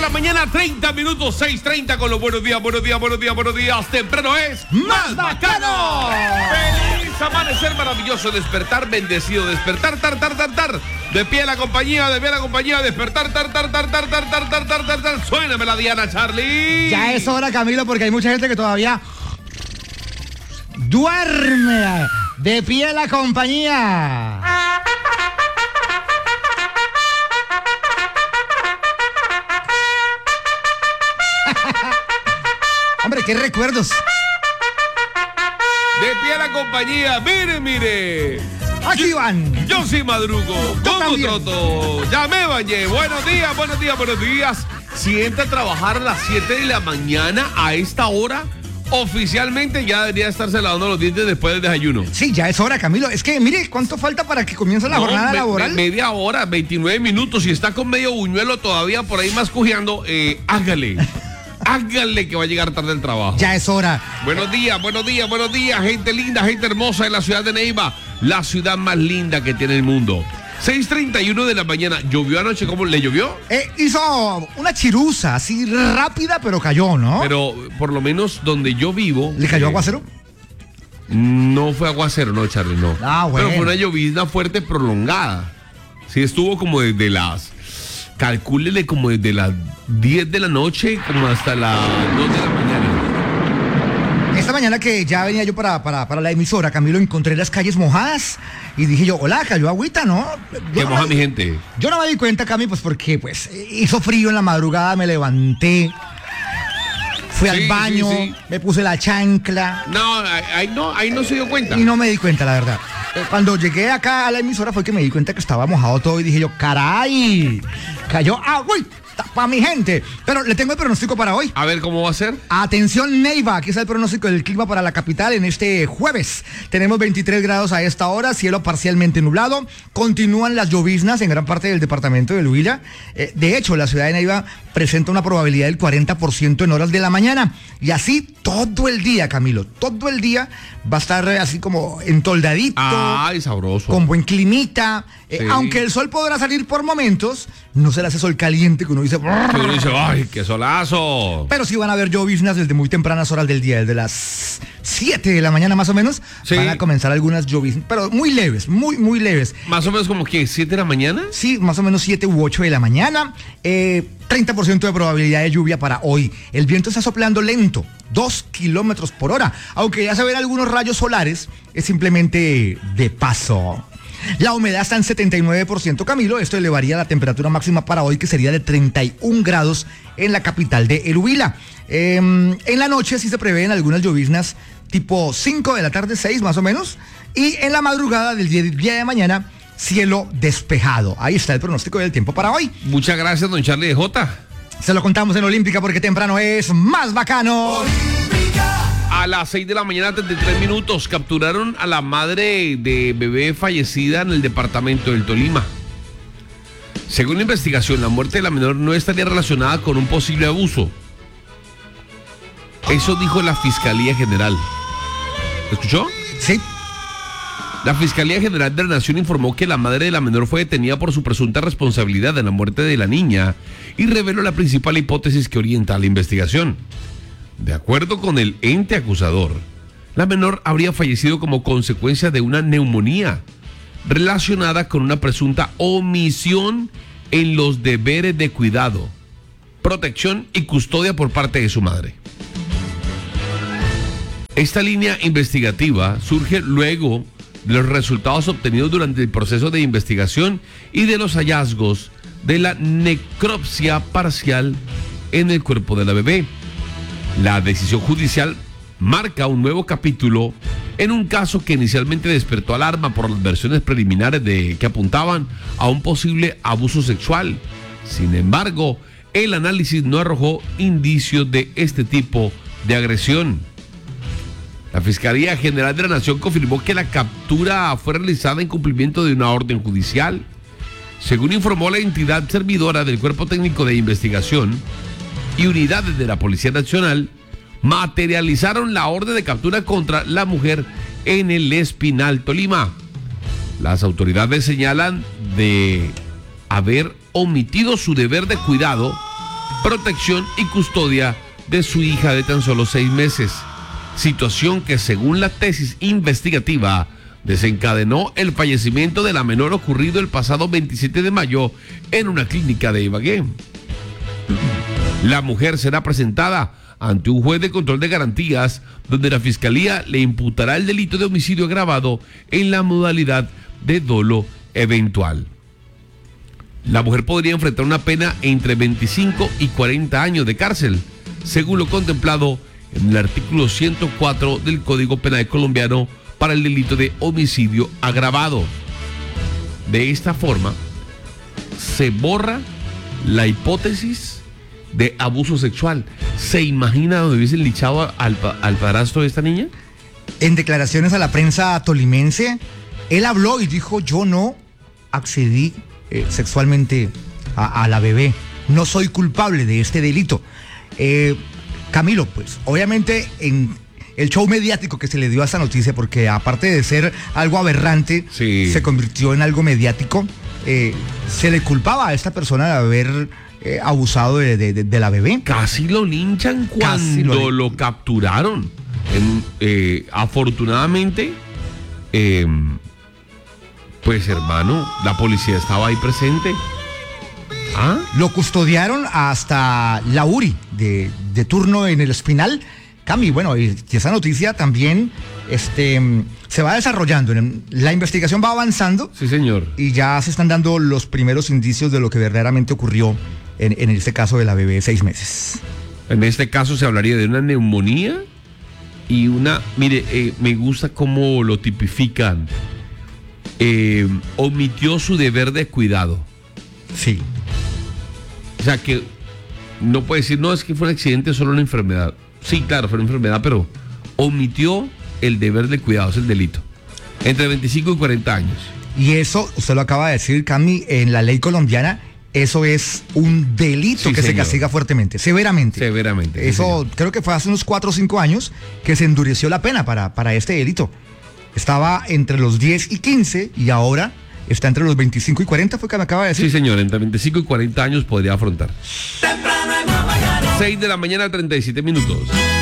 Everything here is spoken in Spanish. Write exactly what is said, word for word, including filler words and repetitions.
la mañana, treinta minutos, seis treinta con los buenos días, buenos días, buenos días, buenos días. Temprano es más bacano. Feliz amanecer, maravilloso, despertar, bendecido, despertar, tar, tar, tar, tar. De pie la compañía, de pie la compañía, despertar, tar, tar, tar, tar, tar, tar, tar, tar, tar, tar. Suéname la Diana, Charlie. Ya es hora, Camilo, porque hay mucha gente que todavía duerme. De pie la compañía. Hombre, qué recuerdos. De pie la compañía, mire, mire. Aquí van. Yo sí madrugo, como también. troto, ya me bañé. Buenos días, buenos días, buenos días. Si entra a trabajar a las siete de la mañana a esta hora, oficialmente ya debería estarse lavando los dientes después del desayuno. Sí, ya es hora, Camilo. Es que, mire, ¿cuánto falta para que comience la No, jornada me- laboral? me- media hora, veintinueve minutos. Si está con medio buñuelo todavía por ahí mascujeando, eh, hágale. Hágale que va a llegar tarde el trabajo. Ya es hora. Buenos días, buenos días, buenos días, gente linda, gente hermosa de la ciudad de Neiva, la ciudad más linda que tiene el mundo. seis treinta y uno de la mañana, ¿llovió anoche? ¿Cómo le llovió? Eh, hizo una chiruza, así rápida, pero cayó, ¿no? Pero por lo menos donde yo vivo. ¿Le cayó eh, aguacero? No fue aguacero, no, Charlie, no. Ah, bueno. Pero fue una llovizna fuerte prolongada. Sí, estuvo como desde las, calcúlele como desde las diez de la noche como hasta las dos de la mañana. Esta mañana que ya venía yo para, para, para la emisora, Camilo, encontré las calles mojadas y dije yo, hola, cayó agüita, ¿no? Que Yo no moja me- mi gente. Yo no me di cuenta, Cami, pues porque pues hizo frío en la madrugada, me levanté, fui Sí, al baño, sí, sí. me puse la chancla No, ahí no, ahí no se dio cuenta. y no me di cuenta, la verdad. Eh, Cuando llegué acá a la emisora fue que me di cuenta que estaba mojado todo y dije yo, caray, cayó agüita para mi gente. Pero le tengo el pronóstico para hoy. A ver cómo va a ser. Atención Neiva, aquí está el pronóstico del clima para la capital en este jueves. Tenemos veintitrés grados a esta hora, cielo parcialmente nublado. Continúan las lloviznas en gran parte del departamento de Huila. Eh, de hecho, la ciudad de Neiva presenta una probabilidad del cuarenta por ciento en horas de la mañana. Y así todo el día, Camilo. Todo el día va a estar eh, así como entoldadito. Ay, sabroso. Con buen climita, eh, Sí. aunque el sol podrá salir por momentos, no será ese sol caliente que uno dice. Que uno dice, ay, qué solazo. Pero sí van a haber lloviznas desde muy tempranas horas del día, desde las siete de la mañana más o menos. Sí. Van a comenzar algunas lloviznas, pero muy leves, muy, muy leves. Más o menos como que siete de la mañana. Sí, más o menos siete u ocho de la mañana. Eh, treinta por ciento de probabilidad de lluvia para hoy. El viento está soplando lento, dos kilómetros por hora. Aunque ya se ven algunos rayos solares, es simplemente de paso. La humedad está en setenta y nueve por ciento, Camilo. Esto elevaría la temperatura máxima para hoy, que sería de treinta y un grados en la capital de El Huila. Eh, en la noche sí se prevén algunas lloviznas tipo cinco de la tarde, seis más o menos. Y en la madrugada del día, día de mañana, cielo despejado. Ahí está el pronóstico del tiempo para hoy. Muchas gracias, don Charlie de Jota. Se lo contamos en Olímpica porque temprano es más bacano. A las seis de la mañana, treinta y tres minutos, capturaron a la madre de bebé fallecida en el departamento del Tolima. Según la investigación, la muerte de la menor no estaría relacionada con un posible abuso. Eso dijo la Fiscalía General. ¿Escuchó? Sí. La Fiscalía General de la Nación informó que la madre de la menor fue detenida por su presunta responsabilidad en la muerte de la niña y reveló la principal hipótesis que orienta a la investigación. De acuerdo con el ente acusador, la menor habría fallecido como consecuencia de una neumonía relacionada con una presunta omisión en los deberes de cuidado, protección y custodia por parte de su madre. Esta línea investigativa surge luego de los resultados obtenidos durante el proceso de investigación y de los hallazgos de la necropsia parcial en el cuerpo de la bebé. La decisión judicial marca un nuevo capítulo en un caso que inicialmente despertó alarma por las versiones preliminares de que apuntaban a un posible abuso sexual. Sin embargo, el análisis no arrojó indicios de este tipo de agresión. La Fiscalía General de la Nación confirmó que la captura fue realizada en cumplimiento de una orden judicial. Según informó la entidad servidora del Cuerpo Técnico de Investigación y unidades de la Policía Nacional, materializaron la orden de captura contra la mujer en el Espinal, Tolima. Las autoridades señalan de haber omitido su deber de cuidado protección y custodia de su hija de tan solo seis meses. Situación que, según la tesis investigativa, desencadenó el fallecimiento de la menor ocurrido el pasado veintisiete de mayo en una clínica de Ibagué. La mujer será presentada ante un juez de control de garantías, donde la fiscalía le imputará el delito de homicidio agravado en la modalidad de dolo eventual. La mujer podría enfrentar una pena entre veinticinco y cuarenta años de cárcel, según lo contemplado en el artículo ciento cuatro del Código Penal colombiano para el delito de homicidio agravado. De esta forma, se borra la hipótesis de abuso sexual. ¿Se imagina donde hubiesen lichado al, al padrastro de esta niña? En declaraciones a la prensa tolimense, él habló y dijo: yo no accedí eh, sexualmente a, a la bebé, no soy culpable de este delito. Eh, Camilo, pues obviamente en el show mediático que se le dio a esta noticia, porque aparte de ser algo aberrante, sí, se convirtió en algo mediático, eh, se le culpaba a esta persona de haber eh, abusado de, de, de, de la bebé. Casi lo linchan cuando lo, lo capturaron. En, eh, afortunadamente, eh, pues hermano, la policía estaba ahí presente. ¿Ah? Lo custodiaron hasta la U R I de, de turno en el Espinal. Cami, bueno, y esa noticia también este, se va desarrollando. La investigación va avanzando. Sí, señor. Y ya se están dando los primeros indicios de lo que verdaderamente ocurrió en, en este caso de la bebé de seis meses. En este caso se hablaría de una neumonía y una... Mire, eh, me gusta cómo lo tipifican. Eh, omitió su deber de cuidado. Sí. O sea que no puede decir, no, es que fue un accidente, solo una enfermedad. Sí, claro, fue una enfermedad, pero omitió el deber de cuidado, es el delito. Entre veinticinco y cuarenta años. Y eso, usted lo acaba de decir, Cami, en la ley colombiana, eso es un delito sí, que señor. se castiga fuertemente, severamente. Severamente. Eso sí, creo que fue hace unos cuatro o cinco años que se endureció la pena para, para este delito. Estaba entre los diez y quince y ahora está entre los veinticinco y cuarenta, fue que me acaba de decir. Sí, señor, entre veinticinco y cuarenta años podría afrontar. seis de la mañana, treinta y siete minutos.